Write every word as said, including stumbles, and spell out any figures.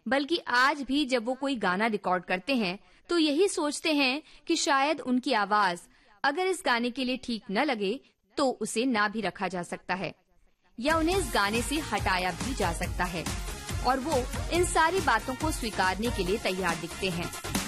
बल्कि आज भी जब वो कोई गाना रिकॉर्ड करते हैं तो यही सोचते हैं कि शायद उनकी आवाज अगर इस गाने के लिए ठीक न लगे तो उसे ना भी रखा जा सकता है या उन्हें इस गाने से हटाया भी जा सकता है, और वो इन सारी बातों को स्वीकारने के लिए तैयार दिखते हैं।